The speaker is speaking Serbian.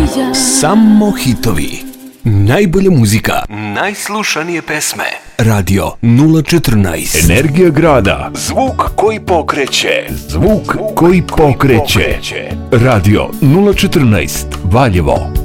Samo hitovi. Najbolja muzika. Najslušanije pesme. Radio 014. Energija grada. Zvuk koji pokreće. Zvuk koji pokreće. Radio 014 Valjevo.